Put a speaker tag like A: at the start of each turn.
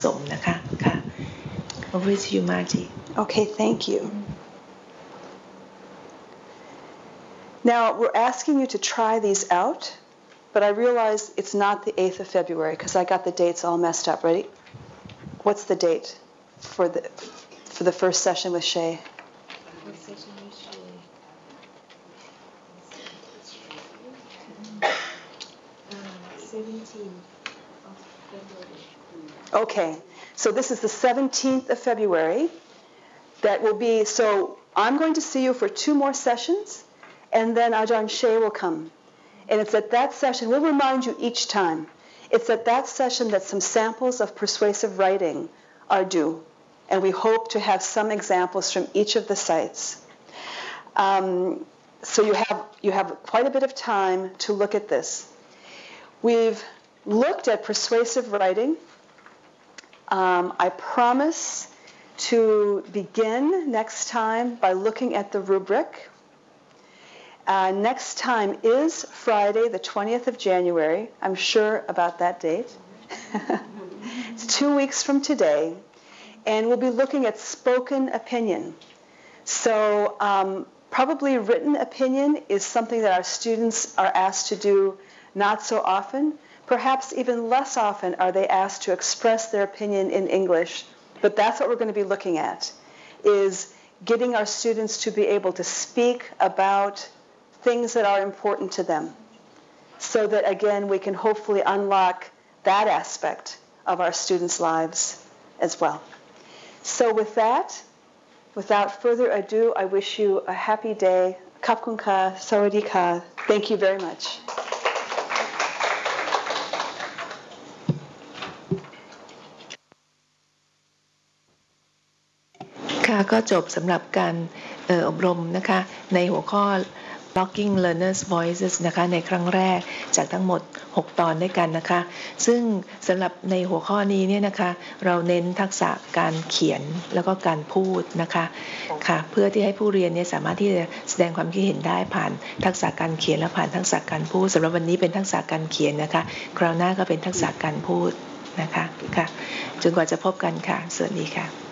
A: สมนะคะค่ะ Over to you, Margie.
B: Okay, thank you. Now, we're asking you to try these out, but I realize it's not the 8th of February because I got the dates all messed up. Ready? What's the date for the first session with Shay?
C: First session with Shay. 17th of February.
B: Okay, so this is the 17th of February. That will be, so I'm going to see you for 2 more sessions, and then Ajahn Shay will come. And it's at that session, we'll remind you each time, it's at that session that some samples of persuasive writing are due. And we hope to have some examples from each of the sites. So you have quite a bit of time to look at this. We've looked at persuasive writing. I promise to begin next time by looking at the rubric. Next time is Friday, the 20th of January. I'm sure about that date. It's 2 weeks from today. And we'll be looking at spoken opinion. So probably written opinion is something that our students are asked to do not so often. Perhaps even less often are they asked to express their opinion in English. But that's what we're going to be looking at, is getting our students to be able to speak about things that are important to them, so that, again, we can hopefully unlock that aspect of our students' lives as well. So with that, without further ado, I wish you a happy day. Khap-kun ka, sawadee ka. Thank you very much.
A: ก็จบสำหรับการอบรมนะคะในหัวข้อ Blocking Learners Voices นะคะในครั้งแรกจากทั้งหมด6ตอนด้วยกันนะคะซึ่งสำหรับในหัวข้อนี้เนี่ยนะคะเราเน้นทักษะการเขียนแล้วก็การพูดนะคะค่ะเพื่อที่ให้ผู้เรียนเนี่ยสามารถที่จะแสดงความคิดเห็นได้ผ่านทักษะการเขียนและผ่านทักษะการพูดสำหรับวันนี้เป็นทักษะการเขียนนะคะคราวหน้าก็เป็นทักษะการพูดนะคะค่ะจนกว่าจะพบกันค่ะสวัสดีค่ะ